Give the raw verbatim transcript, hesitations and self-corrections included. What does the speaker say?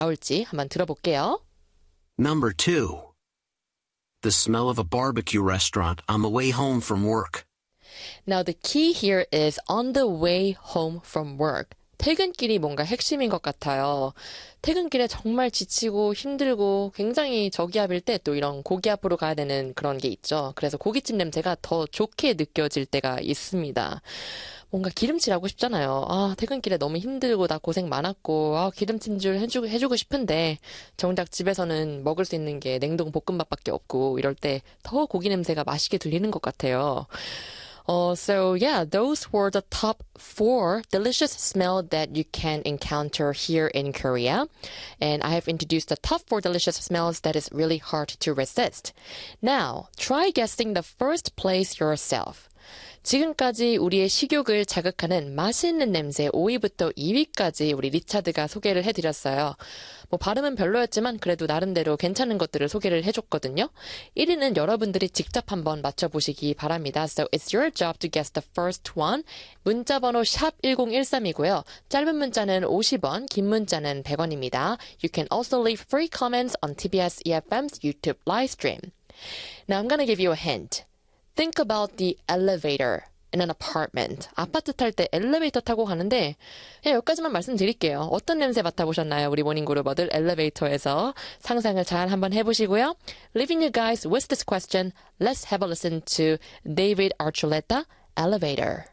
나올지 한번 들어볼게요. Number two. The smell of a barbecue restaurant on the way home from work. Now the key here is on the way home from work. 퇴근길이 뭔가 핵심인 것 같아요. 퇴근길에 정말 지치고 힘들고 굉장히 저기압일 때 또 이런 고기압으로 가야 되는 그런 게 있죠. 그래서 고깃집 냄새가 더 좋게 느껴질 때가 있습니다. 뭔가 기름칠하고 싶잖아요. 아, 퇴근길에 너무 힘들고 나 고생 많았고 아, 기름찜질 해주고, 해주고 싶은데 정작 집에서는 먹을 수 있는 게 냉동 볶음밥밖에 없고 이럴 때 더 고기 냄새가 맛있게 들리는 것 같아요. Uh, so yeah, those were the top four delicious smells that you can encounter here in Korea. And I have introduced the top four delicious smells that is really hard to resist. Now, try guessing the first place yourself. 지금까지 우리의 식욕을 자극하는 맛있는 냄새 오 위부터 이 위까지 우리 리차드가 소개를 해드렸어요. 뭐 발음은 별로였지만 그래도 나름대로 괜찮은 것들을 소개를 해줬거든요. 일 위는 여러분들이 직접 한번 맞춰보시기 바랍니다. So it's your job to guess the first one. 문자번호 샵 일공일삼이고요. 짧은 문자는 오십 원, 긴 문자는 백 원입니다. You can also leave free comments on 티비에스 이에프엠's YouTube live stream. Now I'm gonna give you a hint. Think about the elevator in an apartment. 아파트 탈 때 엘리베이터 타고 가는데 그냥 여기까지만 말씀드릴게요. 어떤 냄새 맡아보셨나요? 우리 모닝그루버들 엘리베이터에서 상상을 잘 한번 해보시고요. Leaving you guys with this question, let's have a listen to David Archuleta, Elevator.